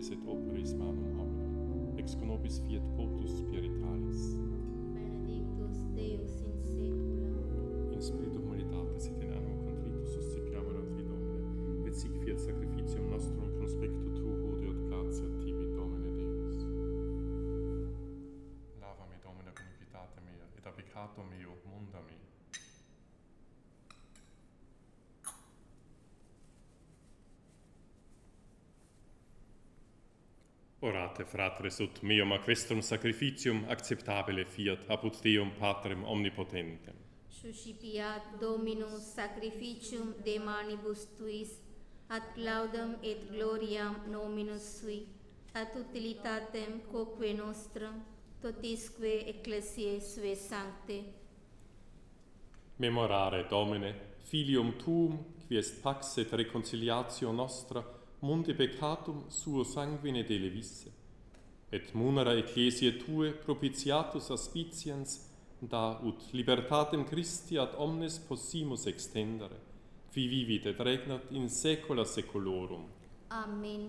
nobis et operis manum hominum, ex conobis fiat potus spiritualis. Benedictus Deus in saecula. In spiritu humanitatis et in animo contritus suscipiamur ad te, Domine, et sic fiat sacrificium nostrum conspectu tu hodie et gratia tibi, Domine Deus. Lava me, Domine, con iniquitate mea, et a peccato meo munda me. Orate, fratres, ut meum a questum sacrificium acceptabile fiat apud Deum Patrem omnipotentem. Suscipiat Dominus sacrificium de manibus tuis, ad laudem et gloriam nominus sui, ad utilitatem quoque nostram, totisque ecclesiae sue sancte. Memorare, Domine, filium tuum, qui est pax et reconciliatio nostra, mundi peccatum suo sanguine delevisse, et munera ecclesiae tue propitiatus aspiciens, da ut libertatem Christi ad omnes possimus extendere, qui vivit et regnat in saecula saeculorum. Amen.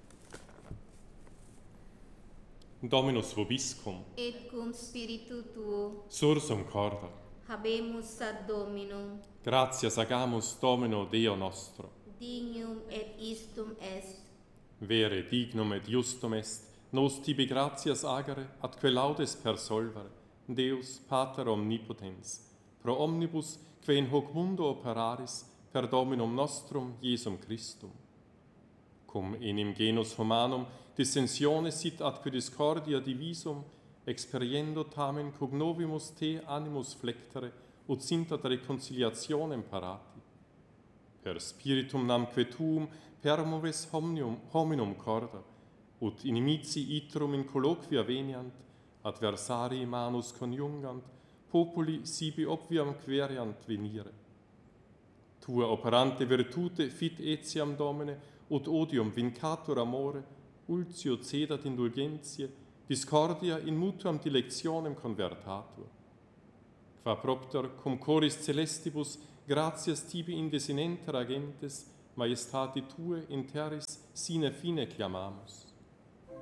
Dominus vobiscum, Et cum spiritu tuo, sursum corda, habemus ad Dominum, gratias agamus Domino Deo nostro, dignum et istum est, vere dignum et justum est, nos tibi gratias agere, atque laudes persolvere, Deus Pater omnipotens, pro omnibus, que in hoc mundo operaris, per Dominum nostrum, Iesum Christum. Cum enim genus humanum dissensione sit atque discordia divisum, experiendo tamen cognovimus te animus flectere, ut sint ad reconciliationem parati. Per spiritum namque tuum permoves hominum corda, ut inimici itrum in colloquia veniant, adversarii manus conjungant, populi sibi obviam queriant venire. Tua operante virtute fit etiam, Domine, ut odium vincatur amore, ultio cedat indulgentiae, discordia in mutuam dilectionem convertatur. Qua propter cum coris celestibus gratias tibi indesinenter agentes, majestati tue in terris sine fine clamamus.